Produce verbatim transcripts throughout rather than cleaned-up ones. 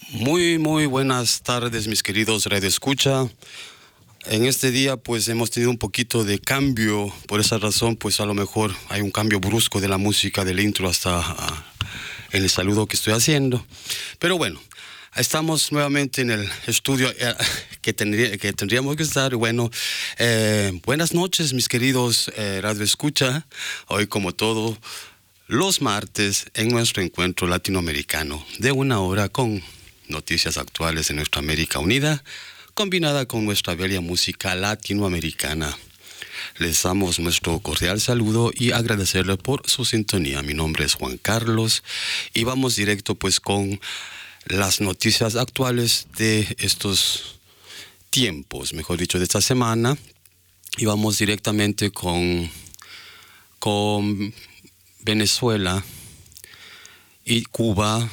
Muy, muy buenas tardes, mis queridos Radio Escucha. En este día, pues, hemos tenido un poquito de cambio. Por esa razón, pues, a lo mejor hay un cambio brusco de la música, del intro hasta uh, en el saludo que estoy haciendo. Pero bueno, estamos nuevamente en el estudio eh, que, tendría, que tendríamos que estar. Bueno, eh, buenas noches, mis queridos eh, Radio Escucha. Hoy, como todo, los martes, en nuestro encuentro latinoamericano de una hora con noticias actuales de nuestra América Unida, combinada con nuestra bella música latinoamericana. Les damos nuestro cordial saludo y agradecerles por su sintonía. Mi nombre es Juan Carlos y vamos directo pues con las noticias actuales de estos tiempos, mejor dicho, de esta semana. Y vamos directamente con, con Venezuela y Cuba,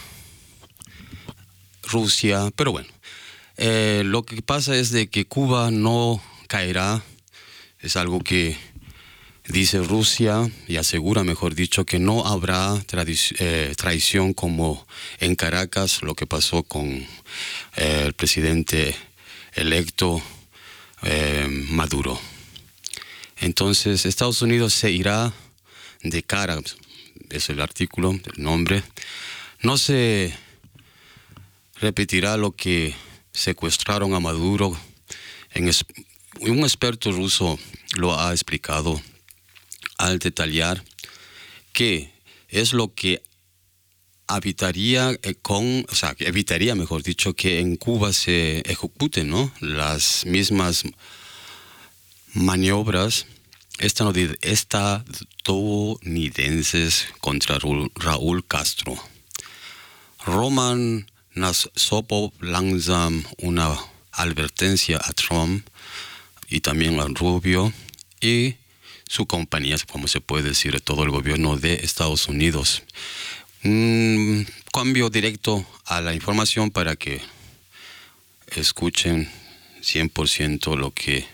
Rusia, pero bueno, eh, lo que pasa es de que Cuba no caerá, es algo que dice Rusia y asegura, mejor dicho, que no habrá tradic- eh, traición como en Caracas, lo que pasó con eh, el presidente electo eh, Maduro. Entonces, Estados Unidos se irá de cara, es el artículo, el nombre, no se repetirá lo que secuestraron a Maduro. En es, un experto ruso lo ha explicado al detallar que es lo que evitaría con, o sea, que evitaría, mejor dicho, que en Cuba se ejecuten, ¿no?, las mismas maniobras estadounidenses contra Raúl Castro. Roman Nasopov lanza una advertencia a Trump y también a Rubio y su compañía, como se puede decir, todo el gobierno de Estados Unidos. Un cambio directo a la información para que escuchen cien por ciento lo que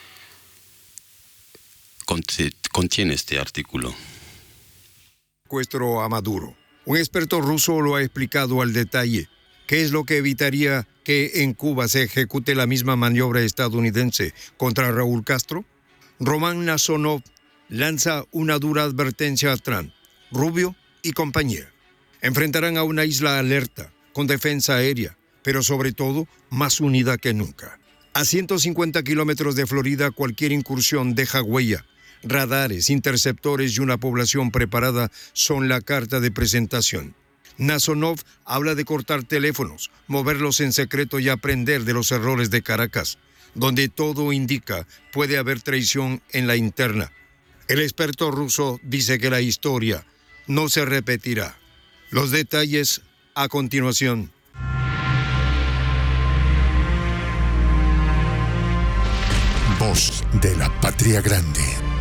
contiene este artículo. Secuestro a Maduro. Un experto ruso lo ha explicado al detalle. ¿Qué es lo que evitaría que en Cuba se ejecute la misma maniobra estadounidense contra Raúl Castro? Roman Nasonov lanza una dura advertencia a Trump, Rubio y compañía. Enfrentarán a una isla alerta, con defensa aérea, pero sobre todo más unida que nunca. A ciento cincuenta kilómetros de Florida, cualquier incursión deja huella. Radares, interceptores y una población preparada son la carta de presentación. Nasonov habla de cortar teléfonos, moverlos en secreto y aprender de los errores de Caracas, donde todo indica puede haber traición en la interna. El experto ruso dice que la historia no se repetirá. Los detalles a continuación. Voz de la Patria Grande.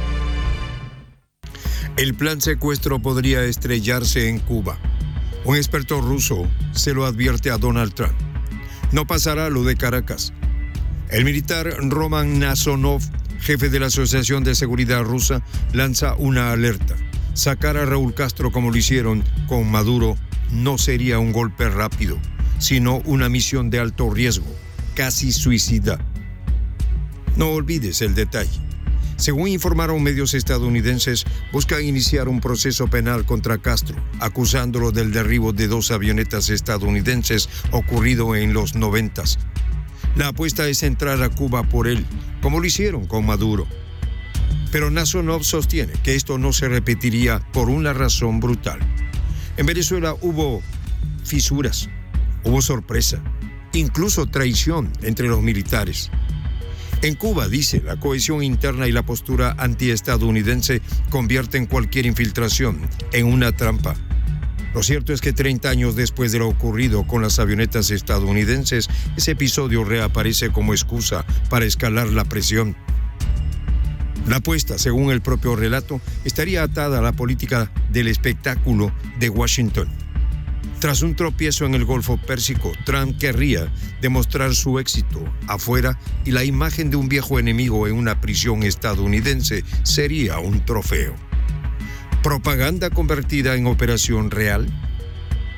El plan secuestro podría estrellarse en Cuba. Un experto ruso se lo advierte a Donald Trump. No pasará lo de Caracas. El militar Roman Nasonov, jefe de la Asociación de Seguridad Rusa, lanza una alerta. Sacar a Raúl Castro como lo hicieron con Maduro no sería un golpe rápido, sino una misión de alto riesgo, casi suicida. No olvides el detalle. Según informaron medios estadounidenses, busca iniciar un proceso penal contra Castro, acusándolo del derribo de dos avionetas estadounidenses ocurrido en los noventas. La apuesta es entrar a Cuba por él, como lo hicieron con Maduro. Pero Nasonov sostiene que esto no se repetiría por una razón brutal. En Venezuela hubo fisuras, hubo sorpresa, incluso traición entre los militares. En Cuba, dice, la cohesión interna y la postura antiestadounidense convierten cualquier infiltración en una trampa. Lo cierto es que treinta años después de lo ocurrido con las avionetas estadounidenses, ese episodio reaparece como excusa para escalar la presión. La apuesta, según el propio relato, estaría atada a la política del espectáculo de Washington. Tras un tropiezo en el Golfo Pérsico, Trump querría demostrar su éxito afuera y la imagen de un viejo enemigo en una prisión estadounidense sería un trofeo. ¿Propaganda convertida en operación real?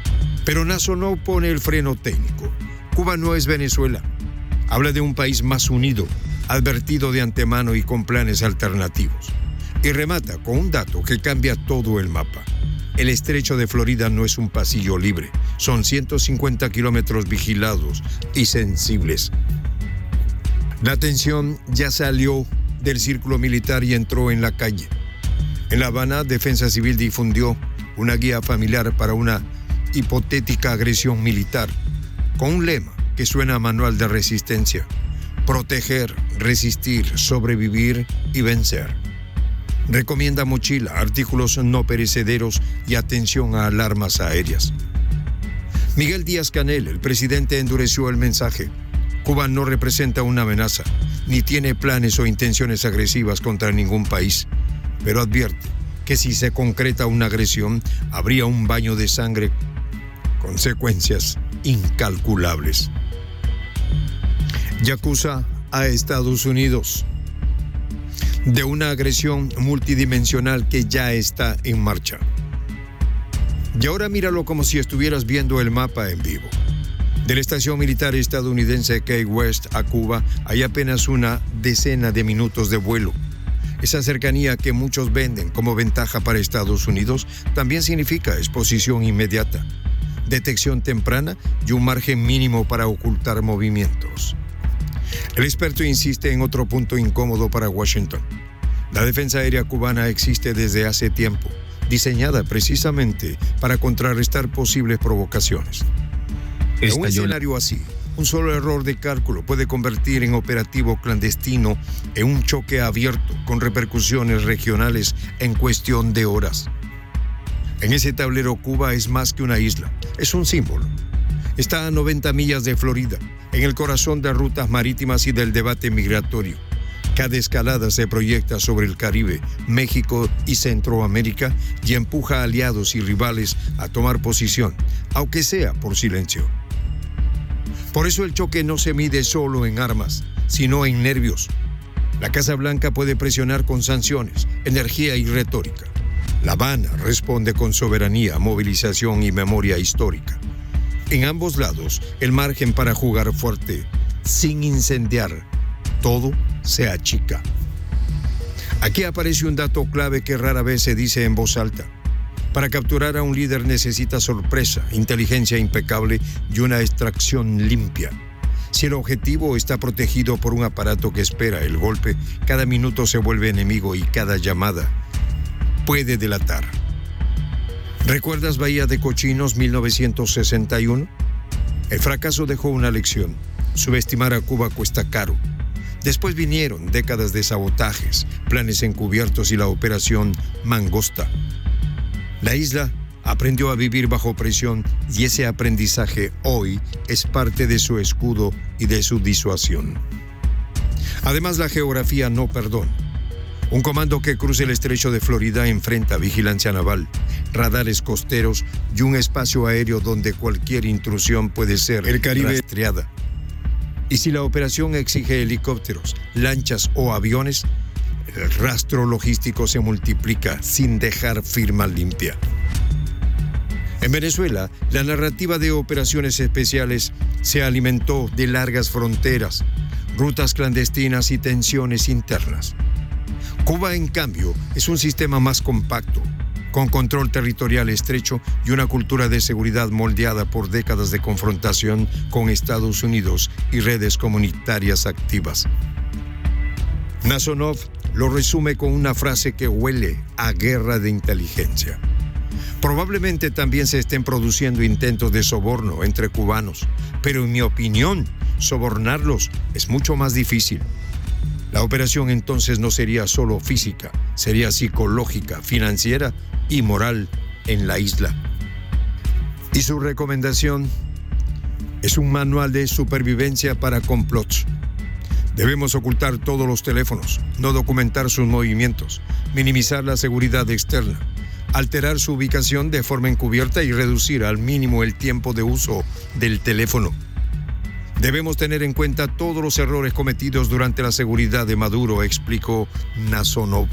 Pero Nasonov pone el freno técnico. Cuba no es Venezuela. Habla de un país más unido, advertido de antemano y con planes alternativos. Y remata con un dato que cambia todo el mapa. El estrecho de Florida no es un pasillo libre. Son ciento cincuenta kilómetros vigilados y sensibles. La tensión ya salió del círculo militar y entró en la calle. En La Habana, Defensa Civil difundió una guía familiar para una hipotética agresión militar, con un lema que suena a manual de resistencia: proteger, resistir, sobrevivir y vencer. Recomienda mochila, artículos no perecederos y atención a alarmas aéreas. Miguel Díaz-Canel, el presidente, endureció el mensaje. Cuba no representa una amenaza, ni tiene planes o intenciones agresivas contra ningún país, pero advierte que si se concreta una agresión, habría un baño de sangre, consecuencias incalculables. Y acusa a Estados Unidos de una agresión multidimensional que ya está en marcha. Y ahora míralo como si estuvieras viendo el mapa en vivo. De la estación militar estadounidense Key West a Cuba hay apenas una decena de minutos de vuelo. Esa cercanía que muchos venden como ventaja para Estados Unidos también significa exposición inmediata, detección temprana y un margen mínimo para ocultar movimientos. El experto insiste en otro punto incómodo para Washington. La defensa aérea cubana existe desde hace tiempo, diseñada precisamente para contrarrestar posibles provocaciones. En un escenario así, un solo error de cálculo puede convertir en operativo clandestino en un choque abierto con repercusiones regionales en cuestión de horas. En ese tablero, Cuba es más que una isla, es un símbolo. Está a noventa millas de Florida, en el corazón de rutas marítimas y del debate migratorio. Cada escalada se proyecta sobre el Caribe, México y Centroamérica y empuja a aliados y rivales a tomar posición, aunque sea por silencio. Por eso el choque no se mide solo en armas, sino en nervios. La Casa Blanca puede presionar con sanciones, energía y retórica. La Habana responde con soberanía, movilización y memoria histórica. En ambos lados, el margen para jugar fuerte, sin incendiar, todo se achica. Aquí aparece un dato clave que rara vez se dice en voz alta. Para capturar a un líder necesita sorpresa, inteligencia impecable y una extracción limpia. Si el objetivo está protegido por un aparato que espera el golpe, cada minuto se vuelve enemigo y cada llamada puede delatar. ¿Recuerdas Bahía de Cochinos mil novecientos sesenta y uno? El fracaso dejó una lección. Subestimar a Cuba cuesta caro. Después vinieron décadas de sabotajes, planes encubiertos y la operación Mangosta. La isla aprendió a vivir bajo presión y ese aprendizaje hoy es parte de su escudo y de su disuasión. Además, la geografía no perdona. Un comando que cruce el estrecho de Florida enfrenta vigilancia naval, radares costeros y un espacio aéreo donde cualquier intrusión puede ser el Caribe rastreada. Y si la operación exige helicópteros, lanchas o aviones, el rastro logístico se multiplica sin dejar firma limpia. En Venezuela, la narrativa de operaciones especiales se alimentó de largas fronteras, rutas clandestinas y tensiones internas. Cuba, en cambio, es un sistema más compacto, con control territorial estrecho y una cultura de seguridad moldeada por décadas de confrontación con Estados Unidos y redes comunitarias activas. Nasonov lo resume con una frase que huele a guerra de inteligencia. Probablemente también se estén produciendo intentos de soborno entre cubanos, pero en mi opinión, sobornarlos es mucho más difícil. La operación entonces no sería solo física, sería psicológica, financiera y moral en la isla. Y su recomendación es un manual de supervivencia para complots. Debemos ocultar todos los teléfonos, no documentar sus movimientos, minimizar la seguridad externa, alterar su ubicación de forma encubierta y reducir al mínimo el tiempo de uso del teléfono. Debemos tener en cuenta todos los errores cometidos durante la seguridad de Maduro, explicó Nasonov.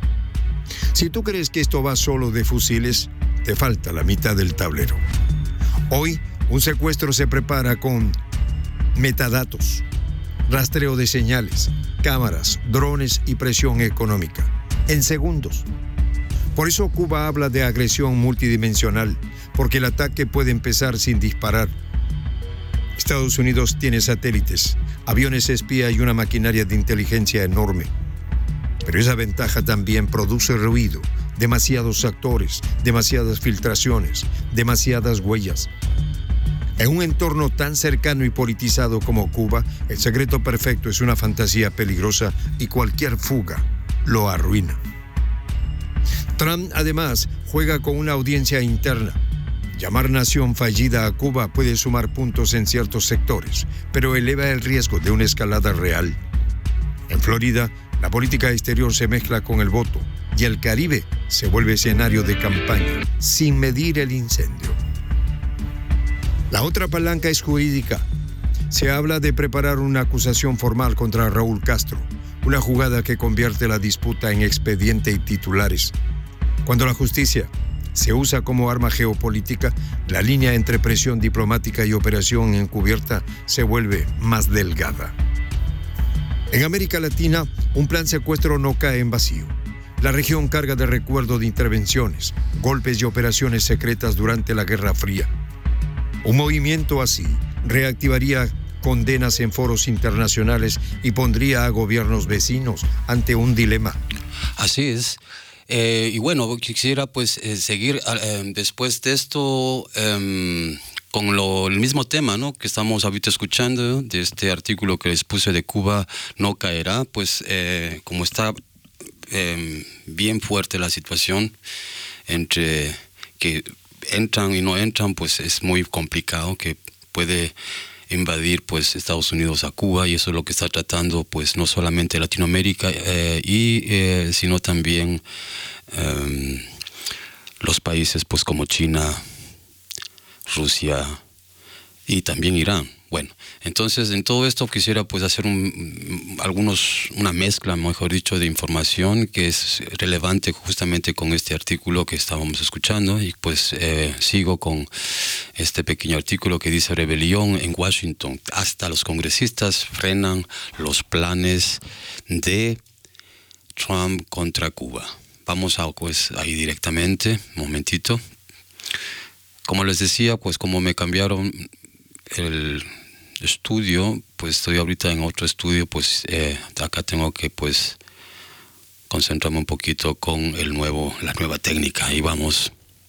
Si tú crees que esto va solo de fusiles, te falta la mitad del tablero. Hoy, un secuestro se prepara con metadatos, rastreo de señales, cámaras, drones y presión económica, en segundos. Por eso Cuba habla de agresión multidimensional, porque el ataque puede empezar sin disparar. Estados Unidos tiene satélites, aviones espía y una maquinaria de inteligencia enorme. Pero esa ventaja también produce ruido, demasiados actores, demasiadas filtraciones, demasiadas huellas. En un entorno tan cercano y politizado como Cuba, el secreto perfecto es una fantasía peligrosa y cualquier fuga lo arruina. Trump, además, juega con una audiencia interna. Llamar nación fallida a Cuba puede sumar puntos en ciertos sectores, pero eleva el riesgo de una escalada real. En Florida, la política exterior se mezcla con el voto y el Caribe se vuelve escenario de campaña, sin medir el incendio. La otra palanca es jurídica. Se habla de preparar una acusación formal contra Raúl Castro, una jugada que convierte la disputa en expediente y titulares. Cuando la justicia se usa como arma geopolítica, la línea entre presión diplomática y operación encubierta se vuelve más delgada. En América Latina, un plan secuestro no cae en vacío. La región carga de recuerdo de intervenciones, golpes y operaciones secretas durante la Guerra Fría. Un movimiento así reactivaría condenas en foros internacionales y pondría a gobiernos vecinos ante un dilema. Así es. Eh, y bueno, quisiera pues eh, seguir eh, después de esto eh, con lo, el mismo tema, ¿no?, que estamos ahorita escuchando, de este artículo que les puse de Cuba no caerá. Pues eh, como está eh, bien fuerte la situación entre que entran y no entran, pues es muy complicado, que puede invadir pues Estados Unidos a Cuba, y eso es lo que está tratando pues no solamente Latinoamérica eh, y eh, sino también eh, los países pues como China, Rusia y también Irán. Bueno, entonces en todo esto quisiera pues hacer un, algunos, una mezcla, mejor dicho, de información que es relevante justamente con este artículo que estábamos escuchando, y pues eh, sigo con este pequeño artículo que dice: rebelión en Washington, hasta los congresistas frenan los planes de Trump contra Cuba. Vamos a pues ahí directamente, un momentito. Como les decía, pues como me cambiaron el estudio, pues estoy ahorita en otro estudio, pues eh, acá tengo que pues concentrarme un poquito con el nuevo, la nueva técnica. Ahí vamos.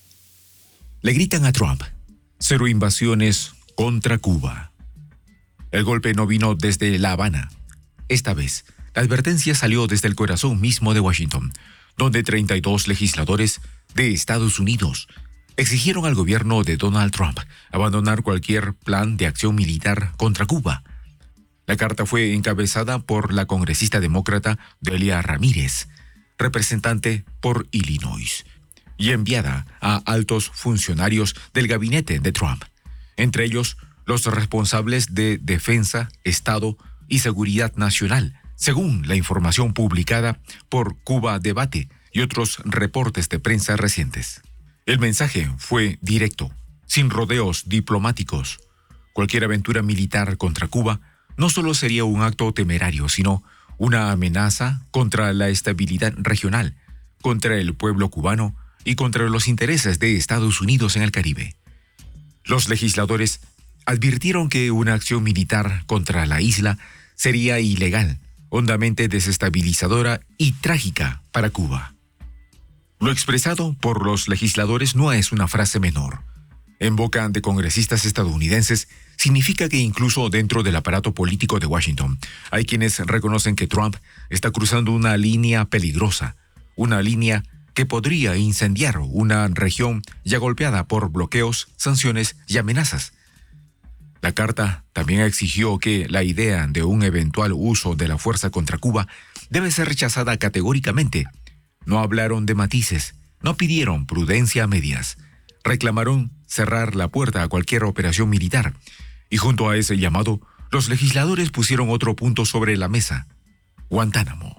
Le gritan a Trump: cero invasiones contra Cuba. El golpe no vino desde La Habana. Esta vez, la advertencia salió desde el corazón mismo de Washington, donde treinta y dos legisladores de Estados Unidos exigieron al gobierno de Donald Trump abandonar cualquier plan de acción militar contra Cuba. La carta fue encabezada por la congresista demócrata Delia Ramírez, representante por Illinois, y enviada a altos funcionarios del gabinete de Trump, entre ellos los responsables de Defensa, Estado y Seguridad Nacional, según la información publicada por Cuba Debate y otros reportes de prensa recientes. El mensaje fue directo, sin rodeos diplomáticos. Cualquier aventura militar contra Cuba no solo sería un acto temerario, sino una amenaza contra la estabilidad regional, contra el pueblo cubano y contra los intereses de Estados Unidos en el Caribe. Los legisladores advirtieron que una acción militar contra la isla sería ilegal, hondamente desestabilizadora y trágica para Cuba. Lo expresado por los legisladores no es una frase menor. En boca de congresistas estadounidenses, significa que incluso dentro del aparato político de Washington, hay quienes reconocen que Trump está cruzando una línea peligrosa, una línea que podría incendiar una región ya golpeada por bloqueos, sanciones y amenazas. La carta también exigió que la idea de un eventual uso de la fuerza contra Cuba debe ser rechazada categóricamente. No hablaron de matices, no pidieron prudencia a medias, reclamaron cerrar la puerta a cualquier operación militar, y junto a ese llamado, los legisladores pusieron otro punto sobre la mesa: Guantánamo.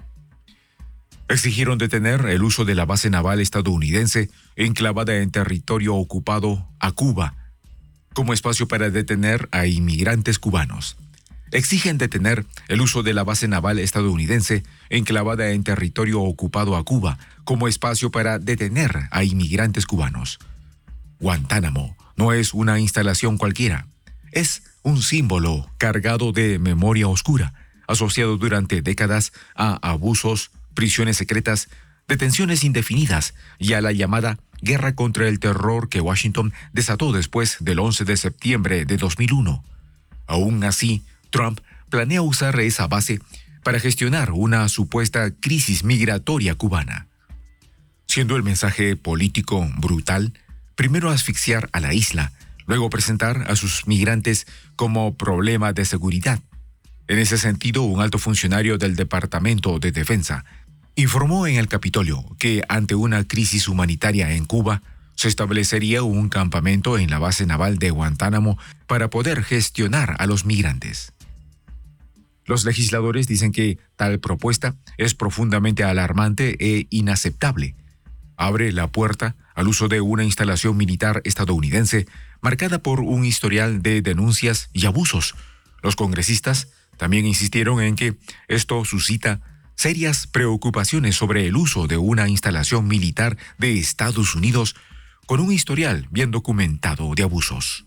Exigieron detener el uso de la base naval estadounidense enclavada en territorio ocupado a Cuba, como espacio para detener a inmigrantes cubanos. Exigen detener el uso de la base naval estadounidense enclavada en territorio ocupado a Cuba como espacio para detener a inmigrantes cubanos. Guantánamo no es una instalación cualquiera, es un símbolo cargado de memoria oscura, asociado durante décadas a abusos, prisiones secretas, detenciones indefinidas y a la llamada guerra contra el terror que Washington desató después del once de septiembre de dos mil uno. Aún así, Trump planea usar esa base para gestionar una supuesta crisis migratoria cubana. Siendo el mensaje político brutal, primero asfixiar a la isla, luego presentar a sus migrantes como problema de seguridad. En ese sentido, un alto funcionario del Departamento de Defensa informó en el Capitolio que ante una crisis humanitaria en Cuba, se establecería un campamento en la base naval de Guantánamo para poder gestionar a los migrantes. Los legisladores dicen que tal propuesta es profundamente alarmante e inaceptable. Abre la puerta al uso de una instalación militar estadounidense marcada por un historial de denuncias y abusos. Los congresistas también insistieron en que esto suscita serias preocupaciones sobre el uso de una instalación militar de Estados Unidos con un historial bien documentado de abusos.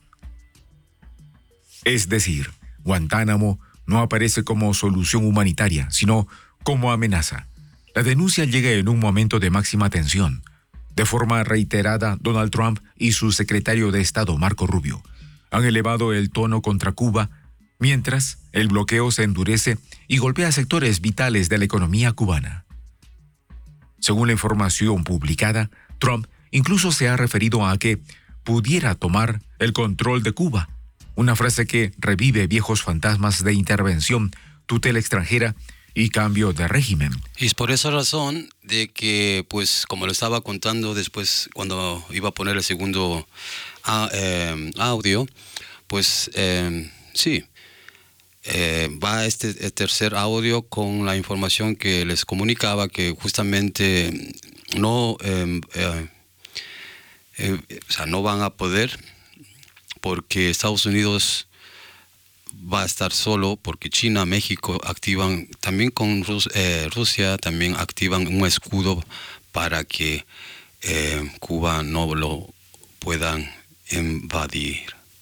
Es decir, Guantánamo no aparece como solución humanitaria, sino como amenaza. La denuncia llega en un momento de máxima tensión. De forma reiterada, Donald Trump y su secretario de Estado, Marco Rubio, han elevado el tono contra Cuba, mientras el bloqueo se endurece y golpea sectores vitales de la economía cubana. Según la información publicada, Trump incluso se ha referido a que pudiera tomar el control de Cuba, una frase que revive viejos fantasmas de intervención, tutela extranjera y cambio de régimen. Y es por esa razón de que, pues, como lo estaba contando después cuando iba a poner el segundo a, eh, audio, pues eh, sí, eh, va este, este tercer audio con la información que les comunicaba que justamente no, eh, eh, eh, o sea, no van a poder, porque Estados Unidos va a estar solo, porque China, México activan, también con Rus, eh, Rusia, también activan un escudo para que eh, Cuba no lo puedan invadir.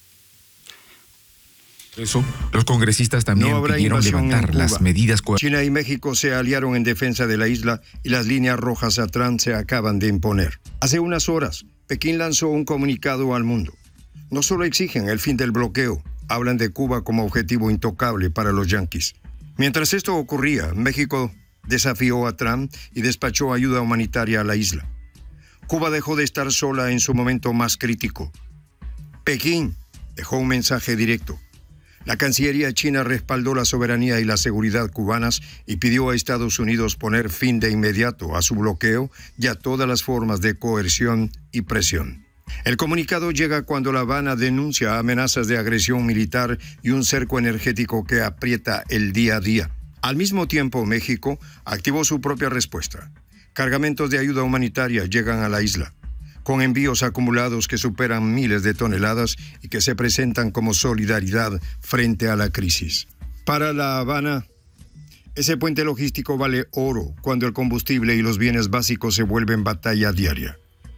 Por eso, los congresistas también no pidieron levantar las medidas. China y México se aliaron en defensa de la isla y las líneas rojas a Trump se acaban de imponer. Hace unas horas, Pekín lanzó un comunicado al mundo. No solo exigen el fin del bloqueo, hablan de Cuba como objetivo intocable para los yanquis. Mientras esto ocurría, México desafió a Trump y despachó ayuda humanitaria a la isla. Cuba dejó de estar sola en su momento más crítico. Pekín dejó un mensaje directo. La Cancillería china respaldó la soberanía y la seguridad cubanas y pidió a Estados Unidos poner fin de inmediato a su bloqueo y a todas las formas de coerción y presión. El comunicado llega cuando La Habana denuncia amenazas de agresión militar y un cerco energético que aprieta el día a día. Al mismo tiempo, México activó su propia respuesta. Cargamentos de ayuda humanitaria llegan a la isla, con envíos acumulados que superan miles de toneladas y que se presentan como solidaridad frente a la crisis. Para La Habana, ese puente logístico vale oro cuando el combustible y los bienes básicos se vuelven batalla diaria.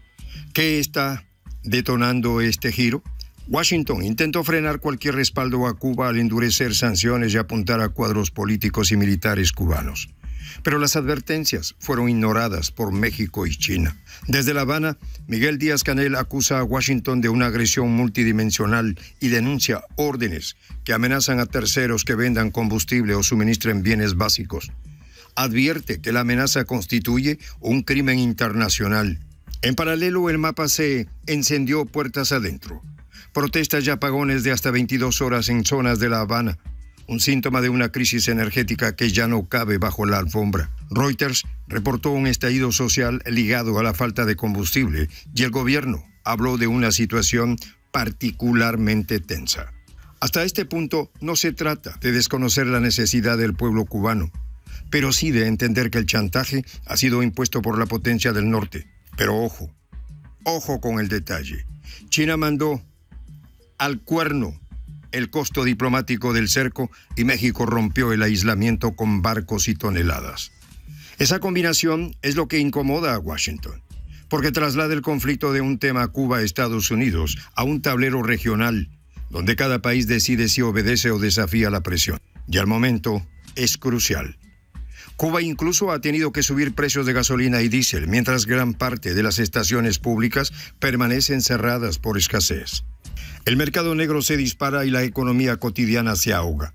¿Qué está detonando este giro? Washington intentó frenar cualquier respaldo a Cuba al endurecer sanciones y apuntar a cuadros políticos y militares cubanos. Pero las advertencias fueron ignoradas por México y China. Desde La Habana, Miguel Díaz-Canel acusa a Washington de una agresión multidimensional y denuncia órdenes que amenazan a terceros que vendan combustible o suministren bienes básicos. Advierte que la amenaza constituye un crimen internacional. En paralelo, el mapa se encendió puertas adentro. Protestas y apagones de hasta veintidós horas en zonas de La Habana. Un síntoma de una crisis energética que ya no cabe bajo la alfombra. Reuters reportó un estallido social ligado a la falta de combustible y el gobierno habló de una situación particularmente tensa. Hasta este punto no se trata de desconocer la necesidad del pueblo cubano, pero sí de entender que el chantaje ha sido impuesto por la potencia del norte. Pero ojo, ojo con el detalle. China mandó al cuerno el costo diplomático del cerco y México rompió el aislamiento con barcos y toneladas. Esa combinación es lo que incomoda a Washington, porque traslada el conflicto de un tema Cuba-Estados Unidos a un tablero regional, donde cada país decide si obedece o desafía la presión. Y al momento es crucial. Cuba incluso ha tenido que subir precios de gasolina y diésel, mientras gran parte de las estaciones públicas permanecen cerradas por escasez. El mercado negro se dispara y la economía cotidiana se ahoga.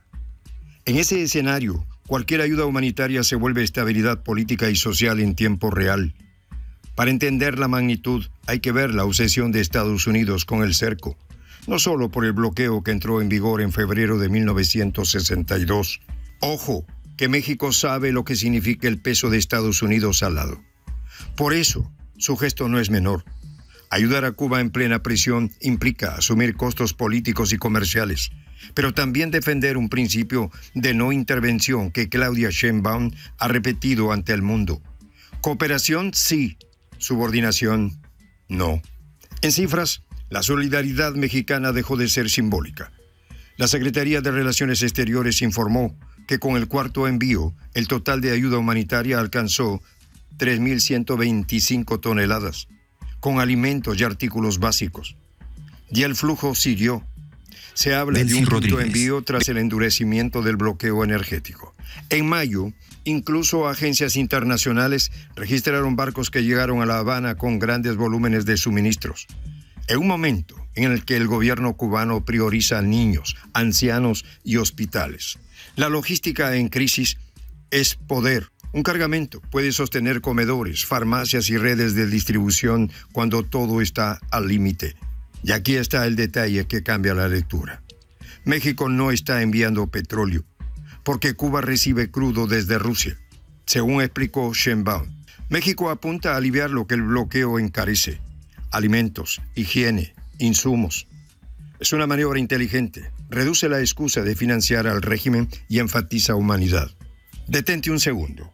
En ese escenario, cualquier ayuda humanitaria se vuelve estabilidad política y social en tiempo real. Para entender la magnitud, hay que ver la obsesión de Estados Unidos con el cerco, no solo por el bloqueo que entró en vigor en febrero de mil novecientos sesenta y dos. Ojo, que México sabe lo que significa el peso de Estados Unidos al lado. Por eso, su gesto no es menor. Ayudar a Cuba en plena prisión implica asumir costos políticos y comerciales, pero también defender un principio de no intervención que Claudia Sheinbaum ha repetido ante el mundo. Cooperación sí, subordinación no. En cifras, la solidaridad mexicana dejó de ser simbólica. La Secretaría de Relaciones Exteriores informó que con el cuarto envío, el total de ayuda humanitaria alcanzó tres mil ciento veinticinco toneladas, con alimentos y artículos básicos. Y el flujo siguió. Se habla Delcy de un quinto Rodríguez. envío tras el endurecimiento del bloqueo energético. En mayo, incluso agencias internacionales registraron barcos que llegaron a La Habana con grandes volúmenes de suministros. En un momento en el que el gobierno cubano prioriza niños, ancianos y hospitales. La logística en crisis es poder. Un cargamento puede sostener comedores, farmacias y redes de distribución cuando todo está al límite. Y aquí está el detalle que cambia la lectura. México no está enviando petróleo, porque Cuba recibe crudo desde Rusia, según explicó Sheinbaum. México apunta a aliviar lo que el bloqueo encarece: alimentos, higiene, insumos. Es una maniobra inteligente. Reduce la excusa de financiar al régimen y enfatiza humanidad. Detente un segundo.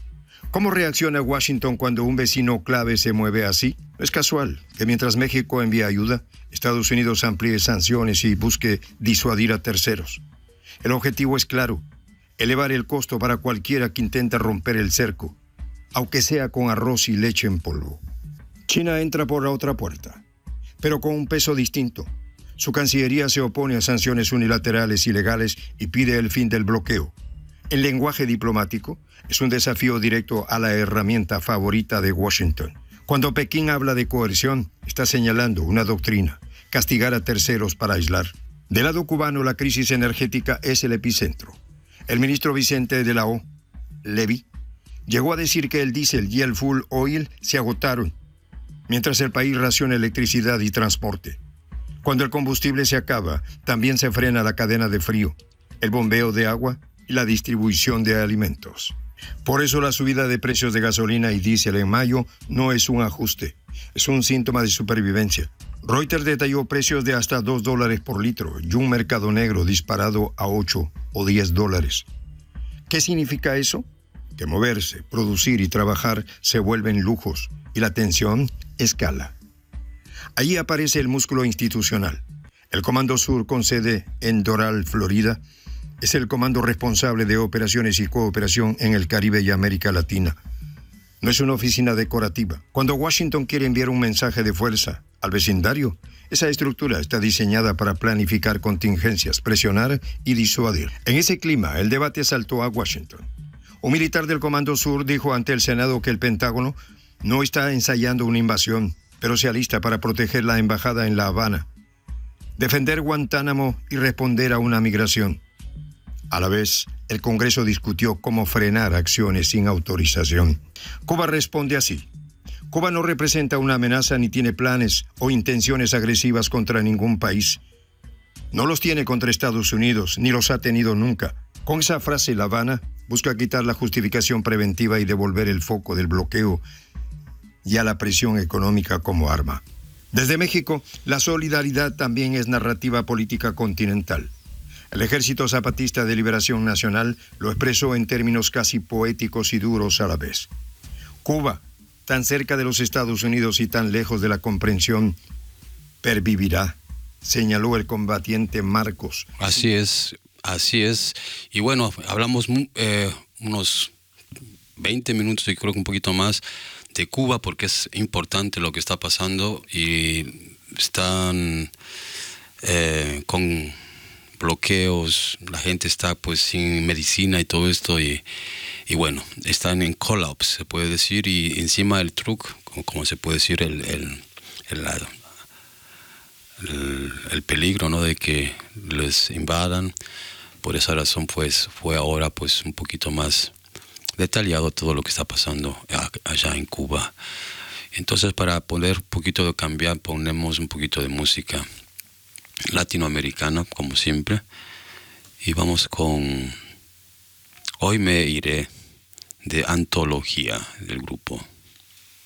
¿Cómo reacciona Washington cuando un vecino clave se mueve así? No es casual que mientras México envía ayuda, Estados Unidos amplíe sanciones y busque disuadir a terceros. El objetivo es claro: elevar el costo para cualquiera que intente romper el cerco, aunque sea con arroz y leche en polvo. China entra por la otra puerta, pero con un peso distinto. Su Cancillería se opone a sanciones unilaterales ilegales y pide el fin del bloqueo. El lenguaje diplomático es un desafío directo a la herramienta favorita de Washington. Cuando Pekín habla de coerción, está señalando una doctrina: castigar a terceros para aislar. Del lado cubano, la crisis energética es el epicentro. El ministro Vicente de la O, Levy, llegó a decir que el diésel y el fuel oil se agotaron, mientras el país raciona electricidad y transporte. Cuando el combustible se acaba, también se frena la cadena de frío, el bombeo de agua y la distribución de alimentos. Por eso la subida de precios de gasolina y diésel en mayo no es un ajuste, es un síntoma de supervivencia. Reuters detalló precios de hasta dos dólares por litro y un mercado negro disparado a ocho o diez dólares. ¿Qué significa eso? Que moverse, producir y trabajar se vuelven lujos y la tensión escala. Allí aparece el músculo institucional. El Comando Sur, con sede en Doral, Florida, es el comando responsable de operaciones y cooperación en el Caribe y América Latina. No es una oficina decorativa. Cuando Washington quiere enviar un mensaje de fuerza al vecindario, esa estructura está diseñada para planificar contingencias, presionar y disuadir. En ese clima, el debate saltó a Washington. Un militar del Comando Sur dijo ante el Senado que el Pentágono no está ensayando una invasión, pero se alista para proteger la embajada en La Habana, defender Guantánamo y responder a una migración. A la vez, el Congreso discutió cómo frenar acciones sin autorización. Cuba responde así: Cuba no representa una amenaza ni tiene planes o intenciones agresivas contra ningún país. No los tiene contra Estados Unidos, ni los ha tenido nunca. Con esa frase, La Habana busca quitar la justificación preventiva y devolver el foco del bloqueo y a la presión económica como arma. Desde México, la solidaridad también es narrativa política continental. El Ejército Zapatista de Liberación Nacional lo expresó en términos casi poéticos y duros a la vez. Cuba, tan cerca de los Estados Unidos y tan lejos de la comprensión, pervivirá. señaló el combatiente Marcos. Así es, así es. Y bueno, hablamos eh, unos veinte minutos, y creo que un poquito más, de Cuba, porque es importante lo que está pasando y están eh, con bloqueos, la gente está pues sin medicina y todo esto, y, y bueno, están en collapse, se puede decir, y encima el truck, como, como se puede decir, el, el, el, el, el peligro, ¿no?, de que les invadan. Por esa razón pues fue ahora pues un poquito más detallado todo lo que está pasando allá en Cuba. Entonces, para poder un poquito de cambiar, ponemos un poquito de música latinoamericana, como siempre, y vamos con Hoy me iré, de Antología, del grupo.